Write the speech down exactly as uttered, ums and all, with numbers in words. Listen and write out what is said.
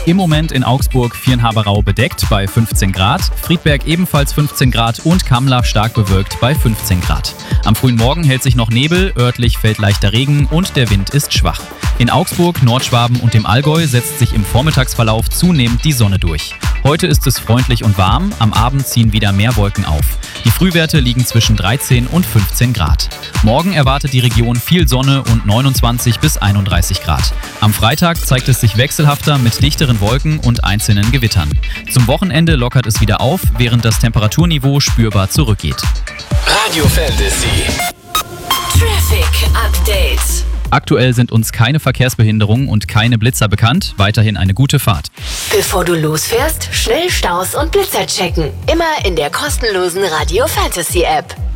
Im Moment in Augsburg Viernhaberau bedeckt bei fünfzehn Grad, Friedberg ebenfalls fünfzehn Grad und Kammler stark bewölkt bei fünfzehn Grad. Am frühen Morgen hält sich noch Nebel, örtlich fällt leichter Regen und der Wind ist schwach. In Augsburg, Nordschwaben und dem Allgäu setzt sich im Vormittagsverlauf zunehmend die Sonne durch. Heute ist es freundlich und warm, am Abend ziehen wieder mehr Wolken auf. Die Frühwerte liegen zwischen dreizehn und fünfzehn Grad. Morgen erwartet die Region viel Sonne und neunundzwanzig bis einunddreißig Grad. Am Freitag zeigt es sich wechselhafter mit dichteren Wolken und einzelnen Gewittern. Zum Wochenende lockert es wieder auf, während das Temperaturniveau spürbar zurückgeht. Radio Fantasy Traffic Update. Aktuell sind uns keine Verkehrsbehinderungen und keine Blitzer bekannt. Weiterhin eine gute Fahrt. Bevor du losfährst, schnell Staus und Blitzer checken. Immer in der kostenlosen Radio Fantasy App.